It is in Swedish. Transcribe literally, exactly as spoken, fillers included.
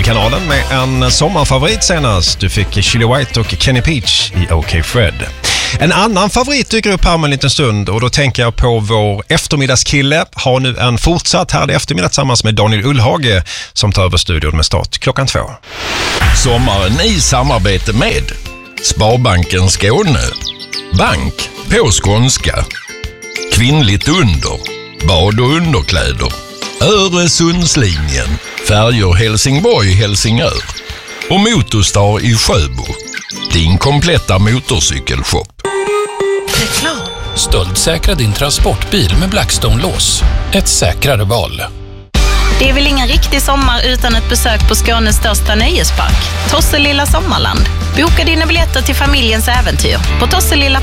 Musikkanalen med en sommarfavorit senast. Du fick Chili White och Kenny Peach i OK Fred. En annan favorit dyker upp här om en liten stund och då tänker jag på vår eftermiddagskille. Har nu en fortsatt härlig eftermiddag tillsammans med Daniel Ullhage som tar över studion med start klockan två. Sommaren i samarbete med Sparbanken Skåne, bank på skånska, kvinnligt under, bad och underkläder, Öresundslinjen, färjor Helsingborg-Helsingör och Motorstar i Sjöbo. Din kompletta motorcykelshop. Reklam. Stöldsäkra din transportbil med Blackstone-lås. Ett säkrare val. Det är väl ingen riktig sommar utan ett besök på Skånes största nöjespark, Tosselilla Sommarland. Boka dina biljetter till familjens äventyr på tosselilla